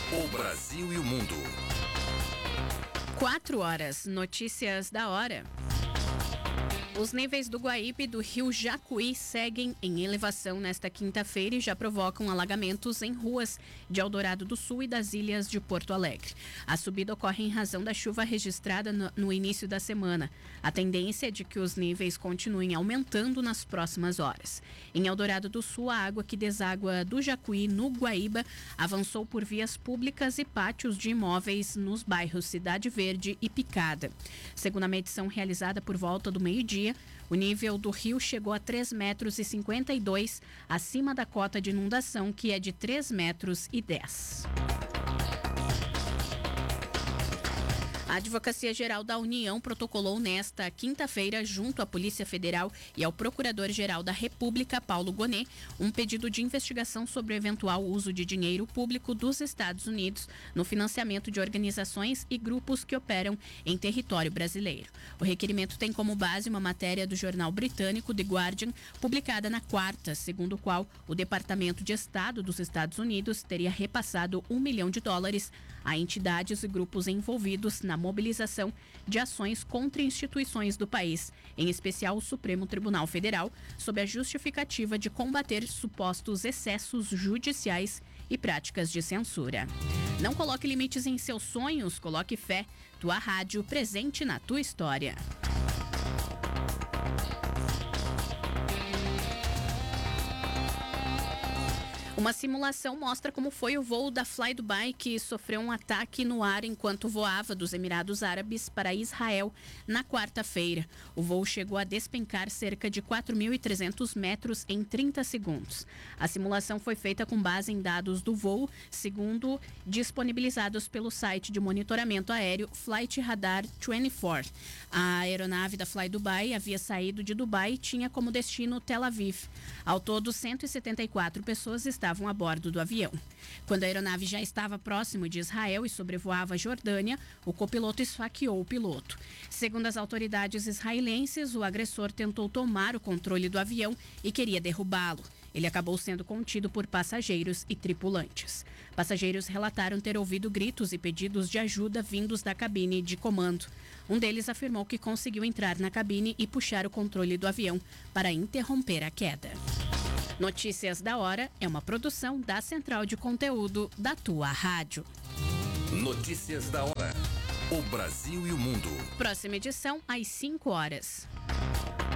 O Brasil e o mundo. 4 horas, notícias da hora. Os níveis do Guaíba e do rio Jacuí seguem em elevação nesta quinta-feira e já provocam alagamentos em ruas de Eldorado do Sul e das ilhas de Porto Alegre. A subida ocorre em razão da chuva registrada no início da semana. A tendência é de que os níveis continuem aumentando nas próximas horas. Em Eldorado do Sul, a água que deságua do Jacuí no Guaíba avançou por vias públicas e pátios de imóveis nos bairros Cidade Verde e Picada. Segundo a medição realizada por volta do meio-dia, o nível do rio chegou a 3,52 metros, acima da cota de inundação, que é de 3,10 metros. A Advocacia-Geral da União protocolou nesta quinta-feira, junto à Polícia Federal e ao Procurador-Geral da República, Paulo Gonet, um pedido de investigação sobre o eventual uso de dinheiro público dos Estados Unidos no financiamento de organizações e grupos que operam em território brasileiro. O requerimento tem como base uma matéria do jornal britânico The Guardian, publicada na quarta, segundo o qual o Departamento de Estado dos Estados Unidos teria repassado $1 milhão a entidades e grupos envolvidos na mobilização de ações contra instituições do país, em especial o Supremo Tribunal Federal, sob a justificativa de combater supostos excessos judiciais e práticas de censura. Não coloque limites em seus sonhos, coloque fé. Tua rádio presente na tua história. Uma simulação mostra como foi o voo da Fly Dubai, que sofreu um ataque no ar enquanto voava dos Emirados Árabes para Israel na quarta-feira. O voo chegou a despencar cerca de 4.300 metros em 30 segundos. A simulação foi feita com base em dados do voo, segundo disponibilizados pelo site de monitoramento aéreo Flight Radar 24. A aeronave da Fly Dubai havia saído de Dubai e tinha como destino Tel Aviv. Ao todo, 174 pessoas estavam a bordo do avião. Quando a aeronave já estava próximo de Israel e sobrevoava a Jordânia, o copiloto esfaqueou o piloto. Segundo as autoridades israelenses, o agressor tentou tomar o controle do avião e queria derrubá-lo. Ele acabou sendo contido por passageiros e tripulantes. Passageiros relataram ter ouvido gritos e pedidos de ajuda vindos da cabine de comando. Um deles afirmou que conseguiu entrar na cabine e puxar o controle do avião para interromper a queda. Notícias da Hora é uma produção da Central de Conteúdo da tua rádio. Notícias da hora. O Brasil e o mundo. Próxima edição às 5 horas.